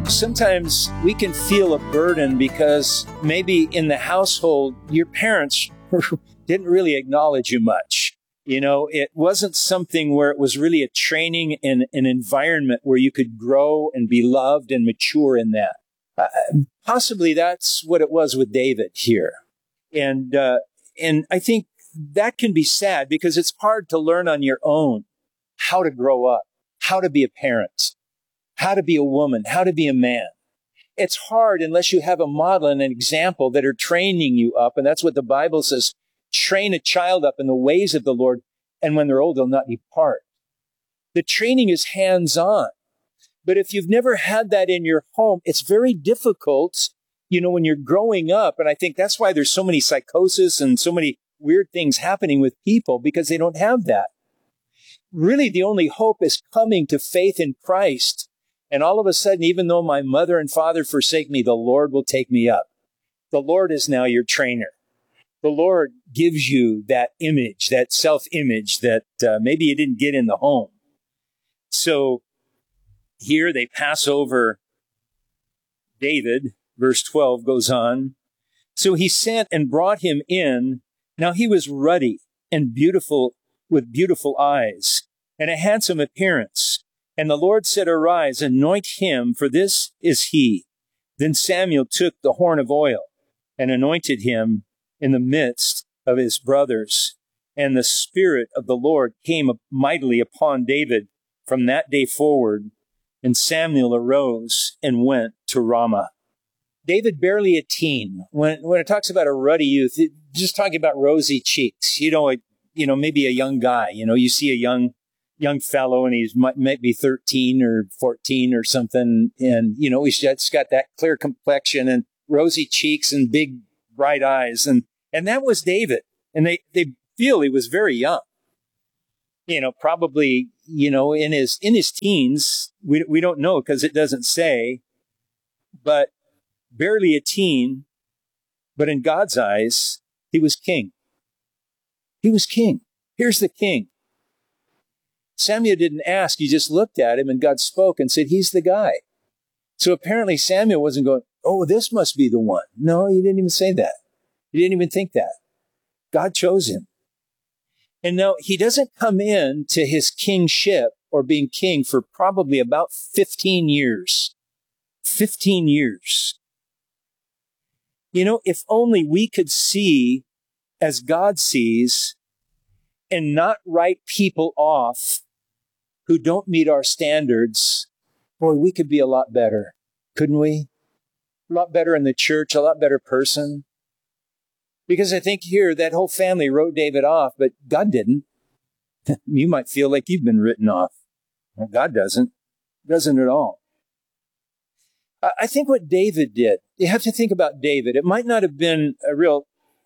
Sometimes we can feel a burden because maybe in the household, your parents didn't really acknowledge you much. You know, it wasn't something where it was really a training in an environment where you could grow and be loved and mature in that. Possibly that's what it was with David here. And I think that can be sad because it's hard to learn on your own how to grow up, how to be a parent, how to be a woman, how to be a man. It's hard unless you have a model and an example that are training you up. And that's what the Bible says. Train a child up in the ways of the Lord, and when they're old, they'll not depart. The training is hands-on. But if you've never had that in your home, it's very difficult, you know, when you're growing up. And I think that's why there's so many psychosis and so many weird things happening with people, because they don't have that. Really, the only hope is coming to faith in Christ. And all of a sudden, even though my mother and father forsake me, the Lord will take me up. The Lord is now your trainer. The Lord gives you that image, that self-image that maybe you didn't get in the home. So here they pass over David. Verse 12 goes on. So he sent and brought him in. Now he was ruddy and beautiful, with beautiful eyes and a handsome appearance. And the Lord said, arise, anoint him, for this is he. Then Samuel took the horn of oil and anointed him in the midst of his brothers. And the Spirit of the Lord came mightily upon David from that day forward. And Samuel arose and went to Ramah. David, barely a teen. When it talks about a ruddy youth, just talking about rosy cheeks. You know, maybe a young guy. You know, you see a young fellow and he's might be 13 or 14 or something. And, you know, he's just got that clear complexion and rosy cheeks and big bright eyes. And that was David. And they feel he was very young. You know, probably, you know, in his teens, we don't know because it doesn't say, but barely a teen, but in God's eyes, he was king. He was king. Here's the king. Samuel didn't ask. He just looked at him and God spoke and said, he's the guy. So apparently Samuel wasn't going, oh, this must be the one. No, he didn't even say that. He didn't even think that. God chose him. And now he doesn't come in to his kingship or being king for probably about 15 years. 15 years. You know, if only we could see as God sees and not write people off who don't meet our standards, boy, we could be a lot better, couldn't we? A lot better in the church, a lot better person. Because I think here that whole family wrote David off, but God didn't. You might feel like you've been written off. Well, God doesn't at all. I think what David did, you have to think about David. It might not have been a real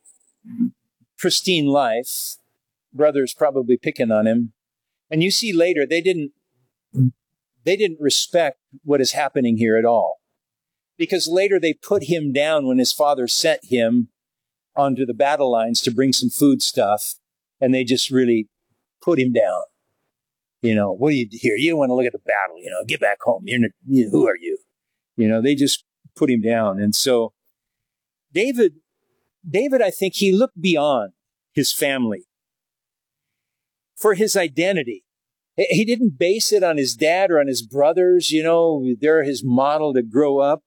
pristine life. Brothers probably picking on him. And you see later, they didn't respect what is happening here at all. Because later they put him down when his father sent him onto the battle lines to bring some food stuff. And they just really put him down. You know, what are you here? You don't want to look at the battle, you know, get back home. Who are you? You know, they just put him down. And so David, I think he looked beyond his family for his identity. He didn't base it on his dad or on his brothers. You know, they're his model to grow up.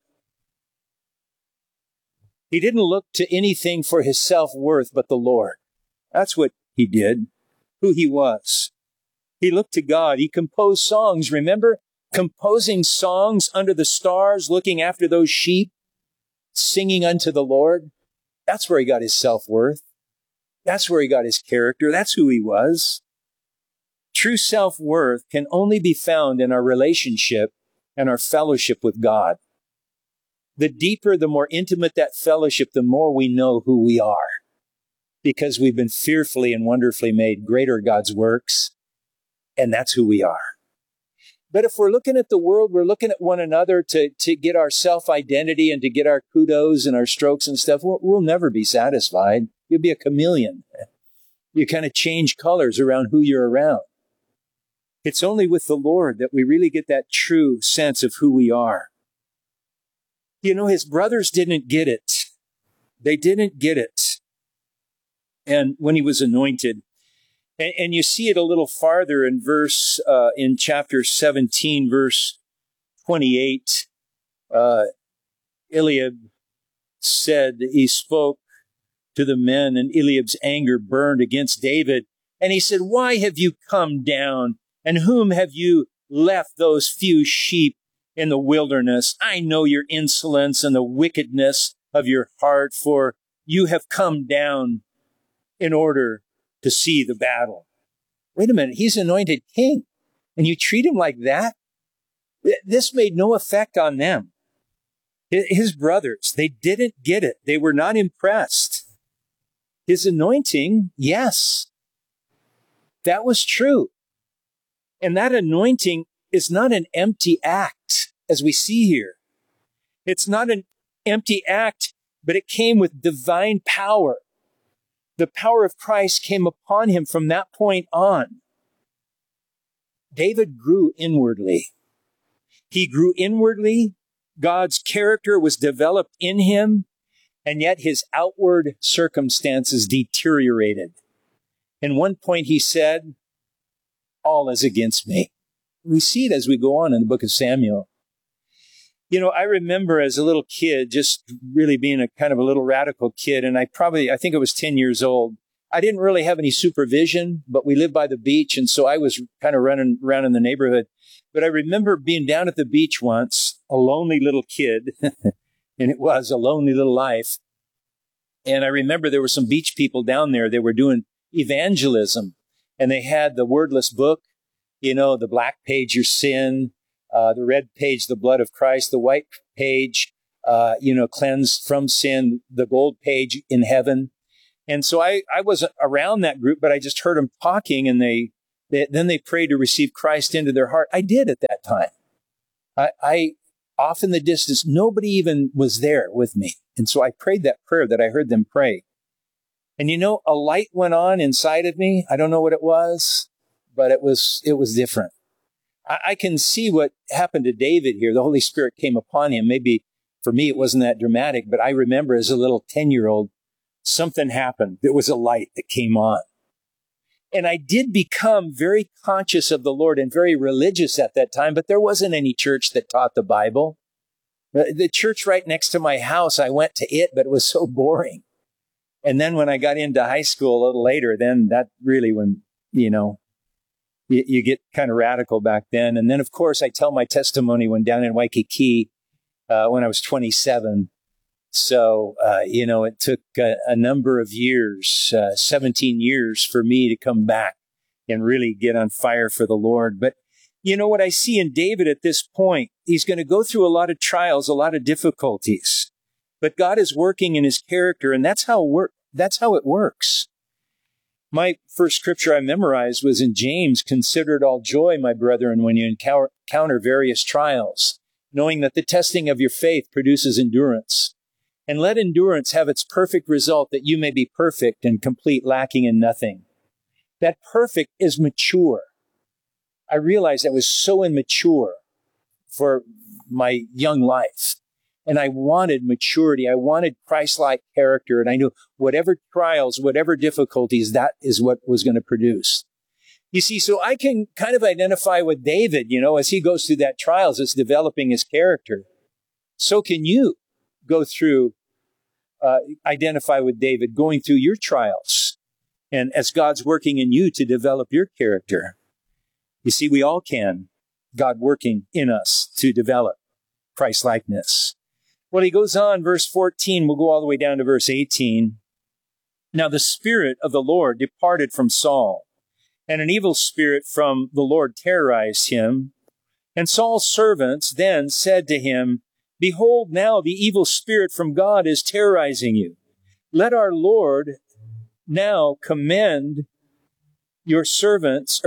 He didn't look to anything for his self-worth but the Lord. That's what he did, who he was. He looked to God. He composed songs, remember? Composing songs under the stars, looking after those sheep, singing unto the Lord. That's where he got his self-worth. That's where he got his character. That's who he was. True self-worth can only be found in our relationship and our fellowship with God. The deeper, the more intimate that fellowship, the more we know who we are. Because we've been fearfully and wonderfully made. Great are God's works. And that's who we are. But if we're looking at the world, we're looking at one another to get our self-identity and to get our kudos and our strokes and stuff, we'll never be satisfied. You'll be a chameleon. You kind of change colors around who you're around. It's only with the Lord that we really get that true sense of who we are. You know, his brothers didn't get it. They didn't get it. And when he was anointed, and you see it a little farther in in chapter 17, verse 28, Eliab said, he spoke to the men, and Eliab's anger burned against David. And he said, why have you come down? And whom have you left those few sheep in the wilderness? I know your insolence and the wickedness of your heart, for you have come down in order to see the battle. Wait a minute, he's anointed king, and you treat him like that? This made no effect on them. His brothers, they didn't get it. They were not impressed. His anointing, yes, that was true. And that anointing is not an empty act, as we see here. It's not an empty act, but it came with divine power. The power of Christ came upon him from that point on. David grew inwardly. He grew inwardly. God's character was developed in him, and yet his outward circumstances deteriorated. And one point he said, all is against me. We see it as we go on in the book of Samuel. You know, I remember as a little kid, just really being a kind of a little radical kid, and I think I was 10 years old. I didn't really have any supervision, but we lived by the beach, and so I was kind of running around in the neighborhood. But I remember being down at the beach once, a lonely little kid, and it was a lonely little life. And I remember there were some beach people down there. They were doing evangelism, and they had the wordless book, you know, the black page, your sin, the red page, the blood of Christ, the white page, cleansed from sin, the gold page, in heaven. And so I wasn't around that group, but I just heard them talking, and then they prayed to receive Christ into their heart. I did at that time. I off in the distance, nobody even was there with me. And so I prayed that prayer that I heard them pray. And you know, a light went on inside of me. I don't know what it was, but it was different. I can see what happened to David here. The Holy Spirit came upon him. Maybe for me it wasn't that dramatic, but I remember as a little 10-year-old, something happened. There was a light that came on. And I did become very conscious of the Lord and very religious at that time, but there wasn't any church that taught the Bible. The church right next to my house, I went to it, but it was so boring. And then when I got into high school a little later, then that really when, you get kind of radical back then. And then, of course, I tell my testimony when down in Waikiki when I was 27. So, it took a number of years, 17 years for me to come back and really get on fire for the Lord. But you know what I see in David at this point? He's going to go through a lot of trials, a lot of difficulties. But God is working in his character, and that's how it works. My first scripture I memorized was in James, "Consider it all joy, my brethren, when you encounter various trials, knowing that the testing of your faith produces endurance. And let endurance have its perfect result, that you may be perfect and complete, lacking in nothing." That perfect is mature. I realized I was so immature for my young life. And I wanted maturity. I wanted Christ-like character. And I knew whatever trials, whatever difficulties, that is what was going to produce. You see, so I can kind of identify with David, as he goes through that trials, it's developing his character. So can you go through, identify with David, going through your trials. And as God's working in you to develop your character. You see, we all can. God working in us to develop Christ-likeness. Well, he goes on, verse 14, we'll go all the way down to verse 18. "Now the Spirit of the Lord departed from Saul, and an evil spirit from the Lord terrorized him. And Saul's servants then said to him, 'Behold, now the evil spirit from God is terrorizing you. Let our Lord now command your servants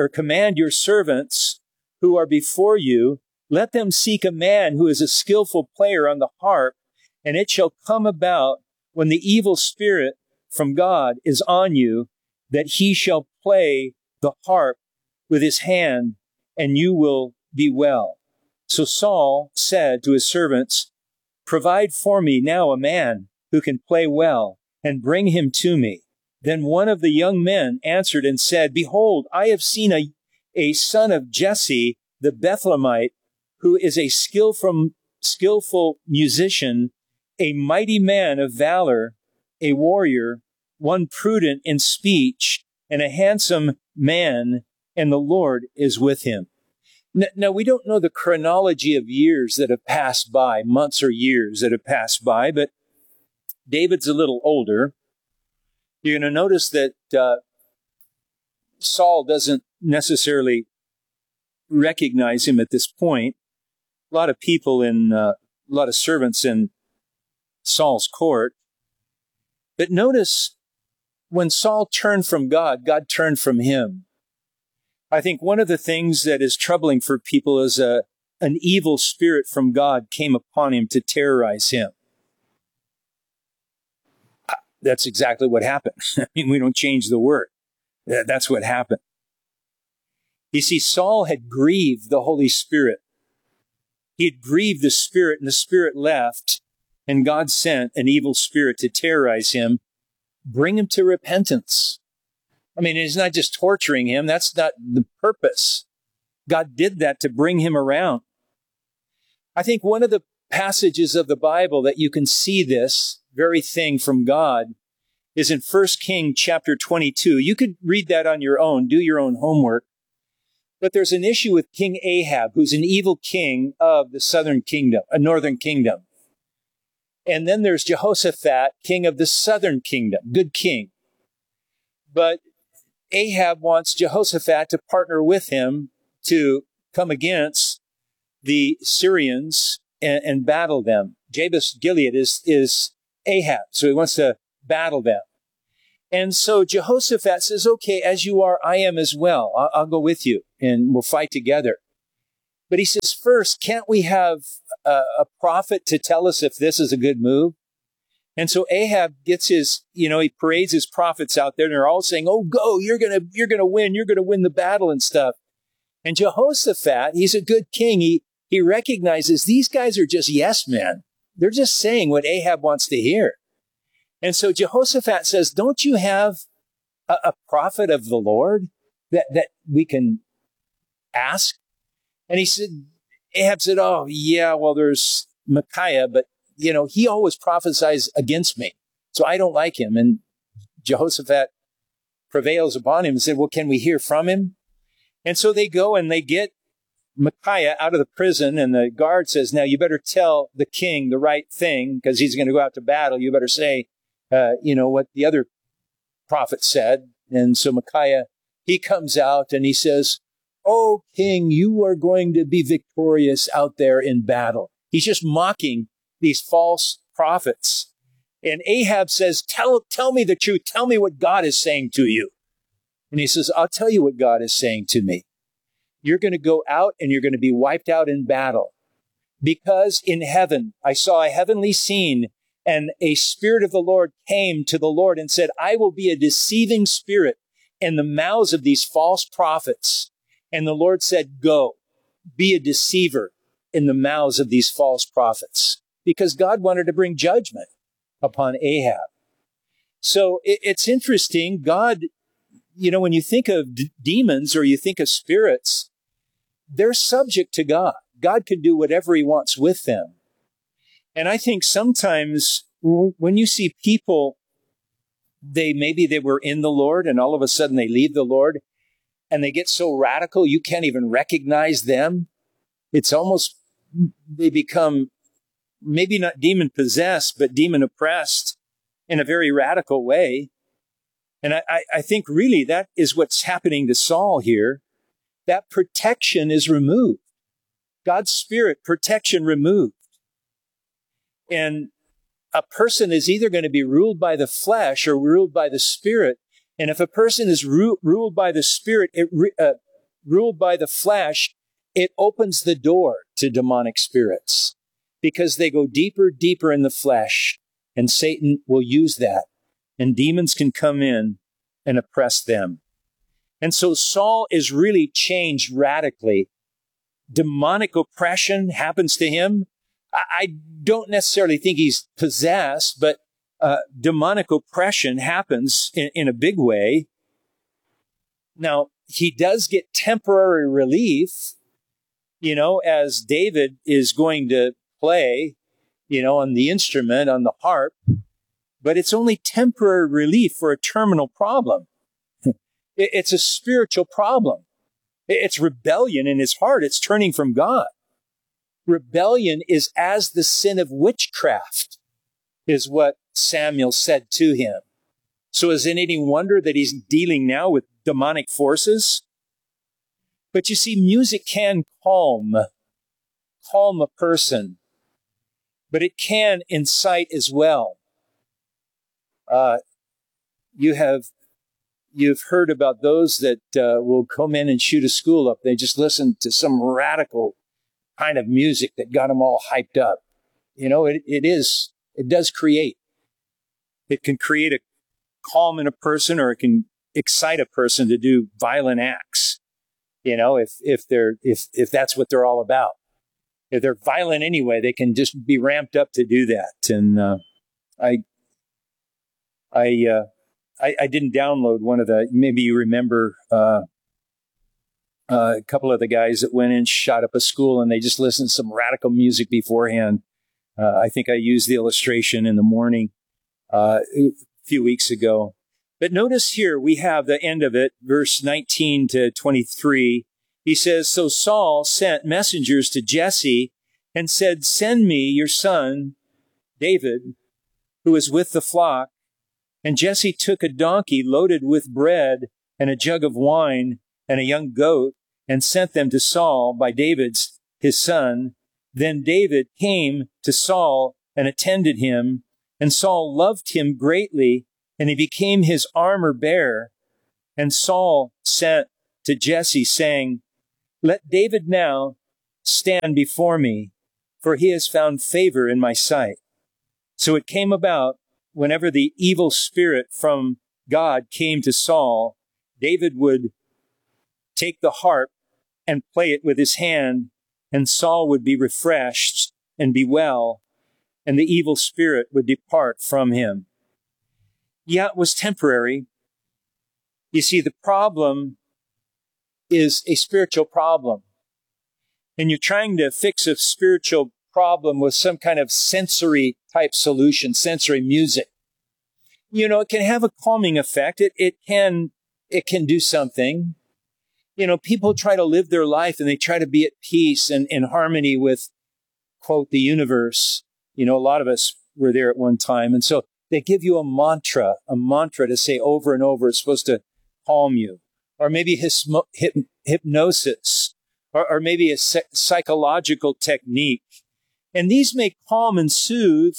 who are before you, let them seek a man who is a skillful player on the harp, and it shall come about when the evil spirit from God is on you, that he shall play the harp with his hand, and you will be well.' So Saul said to his servants, Provide for me now a man who can play well, and bring him to me. Then one of the young men answered and said, Behold, I have seen a son of Jesse, the Bethlehemite, who is a skillful musician, a mighty man of valor, a warrior, one prudent in speech, and a handsome man, and the Lord is with him. Now, we don't know the chronology of years that have passed by, months or years that have passed by, but David's a little older. You're going to notice that Saul doesn't necessarily recognize him at this point. A lot of people a lot of servants in Saul's court. But notice when Saul turned from God, God turned from him. I think one of the things that is troubling for people is an evil spirit from God came upon him to terrorize him. That's exactly what happened. I mean, we don't change the word. That's what happened. You see, Saul had grieved the Holy Spirit. He had grieved the Spirit, and the Spirit left, and God sent an evil spirit to terrorize him, bring him to repentance. I mean, he's not just torturing him. That's not the purpose. God did that to bring him around. I think one of the passages of the Bible that you can see this very thing from God is in 1 Kings chapter 22. You could read that on your own, do your own homework. But there's an issue with King Ahab, who's an evil king of the northern kingdom. And then there's Jehoshaphat, king of the southern kingdom, good king. But Ahab wants Jehoshaphat to partner with him to come against the Syrians and battle them. Jabez Gilead is Ahab, so he wants to battle them. And so Jehoshaphat says, okay, as you are, I am as well. I'll go with you, and we'll fight together. But he says, first, can't we have a prophet to tell us if this is a good move? And so Ahab gets he parades his prophets out there, and they're all saying, oh, go, you're gonna win the battle and stuff. And Jehoshaphat, he's a good king. He recognizes these guys are just yes men. They're just saying what Ahab wants to hear. And so Jehoshaphat says, don't you have a prophet of the Lord that we can ask? And Ahab said, oh, yeah, well, there's Micaiah, but, he always prophesies against me. So I don't like him. And Jehoshaphat prevails upon him and said, well, can we hear from him? And so they go and they get Micaiah out of the prison, and the guard says, now you better tell the king the right thing because he's going to go out to battle. You better say, what the other prophet said. And so Micaiah, he comes out and he says, oh, king, you are going to be victorious out there in battle. He's just mocking these false prophets. And Ahab says, tell me the truth. Tell me what God is saying to you. And he says, I'll tell you what God is saying to me. You're going to go out and you're going to be wiped out in battle. Because in heaven, I saw a heavenly scene, and a spirit of the Lord came to the Lord and said, I will be a deceiving spirit in the mouths of these false prophets. And the Lord said, go, be a deceiver in the mouths of these false prophets. Because God wanted to bring judgment upon Ahab. So it's interesting. God, when you think of demons or you think of spirits, they're subject to God. God can do whatever he wants with them. And I think sometimes when you see people, maybe they were in the Lord and all of a sudden they leave the Lord and they get so radical you can't even recognize them. It's almost, they become maybe not demon possessed, but demon oppressed in a very radical way. And I think really that is what's happening to Saul here. That protection is removed. God's Spirit, protection removed. And a person is either going to be ruled by the flesh or ruled by the Spirit. And if a person is ruled by the Spirit, ruled by the flesh, it opens the door to demonic spirits because they go deeper, deeper in the flesh. And Satan will use that. And demons can come in and oppress them. And so Saul is really changed radically. Demonic oppression happens to him. I don't necessarily think he's possessed, but demonic oppression happens in a big way. Now, he does get temporary relief, as David is going to play, on the instrument, on the harp, but it's only temporary relief for a terminal problem. It's a spiritual problem. It's rebellion in his heart. It's turning from God. Rebellion is as the sin of witchcraft, is what Samuel said to him. So is it any wonder that he's dealing now with demonic forces? But you see, music can calm a person, but it can incite as well. You've heard about those that will come in and shoot a school up. They just listen to some radical kind of music that got them all hyped up. It does create. It can create a calm in a person, or it can excite a person to do violent acts. If that's what they're all about. If they're violent anyway, they can just be ramped up to do that. And I didn't download one of the, maybe you remember a couple of the guys that went in, shot up a school, and they just listened to some radical music beforehand. I think I used the illustration in the morning a few weeks ago. But notice here we have the end of it, verse 19 to 23. He says, "So Saul sent messengers to Jesse and said, 'Send me your son, David, who is with the flock.' And Jesse took a donkey loaded with bread and a jug of wine and a young goat and sent them to Saul by David's, his son. Then David came to Saul and attended him, and Saul loved him greatly, and he became his armor bearer. And Saul sent to Jesse, saying, 'Let David now stand before me, for he has found favor in my sight.' So it came about, whenever the evil spirit from God came to Saul, David would take the harp and play it with his hand, and Saul would be refreshed and be well, and the evil spirit would depart from him." Yeah, it was temporary. You see, the problem is a spiritual problem. And you're trying to fix a spiritual problem with some kind of sensory type solution, sensory music. It can have a calming effect. It can do something. People try to live their life and they try to be at peace and in harmony with, quote, the universe. A lot of us were there at one time. And so they give you a mantra to say over and over. It's supposed to calm you. Or maybe hypnosis, or maybe a psychological technique. And these may calm and soothe,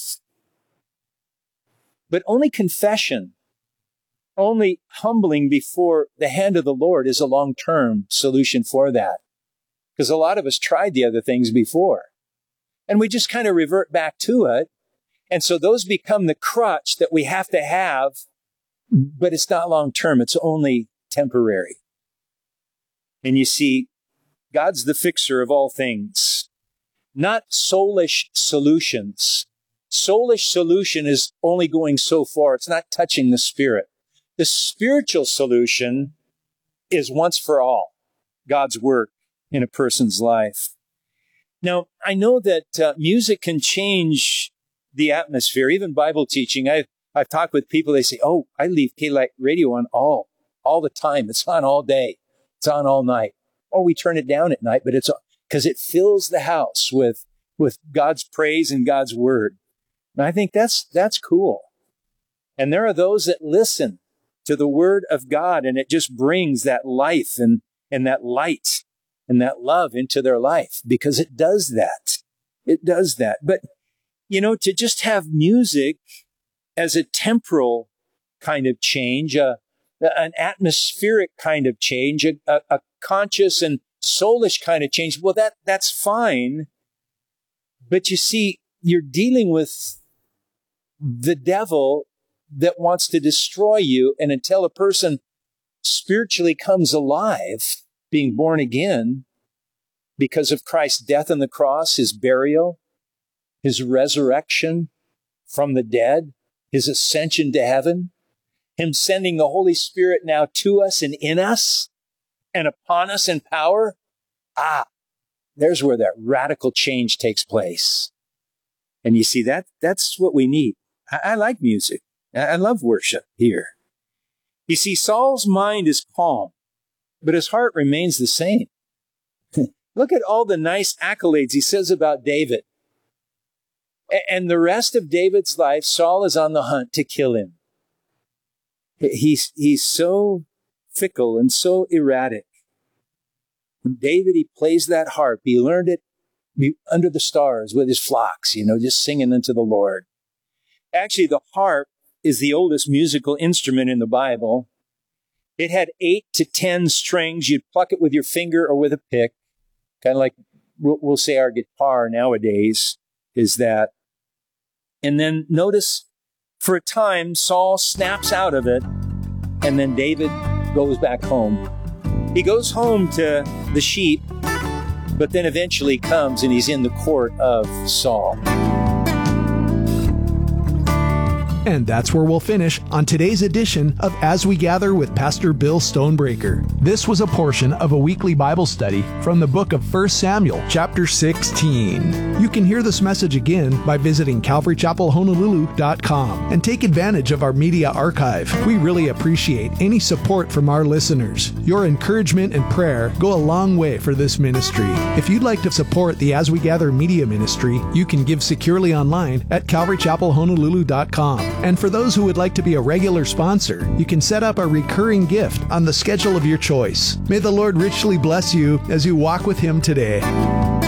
but only confession, only humbling before the hand of the Lord is a long-term solution for that. Because a lot of us tried the other things before, and we just kind of revert back to it. And so those become the crutch that we have to have, but it's not long-term. It's only temporary. And you see, God's the fixer of all things, not soulish solutions. Soulish solution is only going so far. It's not touching the spirit. The spiritual solution is once for all God's work in a person's life. Now, I know that music can change the atmosphere, even Bible teaching. I've talked with people, they say, "Oh, I leave K-Light radio on all the time. It's on all day. It's on all night." Oh, we turn it down at night, but it's because it fills the house with God's praise and God's word. And I think that's cool. And there are those that listen to the word of God, and it just brings that life and that light and that love into their life, because it does that. It does that. But, to just have music as a temporal kind of change, an atmospheric kind of change, a conscious and soulish kind of change, well, that's fine. But you see, you're dealing with the devil that wants to destroy you. And until a person spiritually comes alive, being born again because of Christ's death on the cross, his burial, His resurrection from the dead, His ascension to heaven, Him sending the Holy Spirit now to us and in us and upon us in power. There's where that radical change takes place. And you see, that's what we need. I like music. I love worship here. You see, Saul's mind is calm, but his heart remains the same. Look at all the nice accolades he says about David. And the rest of David's life, Saul is on the hunt to kill him. He's so fickle and so erratic. When David, he plays that harp. He learned it under the stars with his flocks, just singing unto the Lord. Actually, the harp is the oldest musical instrument in the Bible. It had 8 to 10 strings. You'd pluck it with your finger or with a pick. Kind of like we'll say our guitar nowadays is that. And then notice, for a time, Saul snaps out of it, and then David goes back home. He goes home to the sheep, but then eventually comes and he's in the court of Saul. And that's where we'll finish on today's edition of As We Gather with Pastor Bill Stonebreaker. This was a portion of a weekly Bible study from the book of 1 Samuel, chapter 16. You can hear this message again by visiting CalvaryChapelHonolulu.com and take advantage of our media archive. We really appreciate any support from our listeners. Your encouragement and prayer go a long way for this ministry. If you'd like to support the As We Gather media ministry, you can give securely online at CalvaryChapelHonolulu.com. And for those who would like to be a regular sponsor, you can set up a recurring gift on the schedule of your choice. May the Lord richly bless you as you walk with Him today.